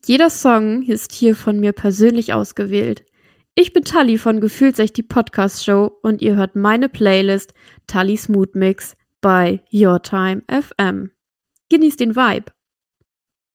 Jeder Song ist hier von mir persönlich ausgewählt. Ich bin Tali von Gefühlt echt die Podcast Show und ihr hört meine Playlist Tallis Mood Mix bei Your Time FM. Genießt den Vibe.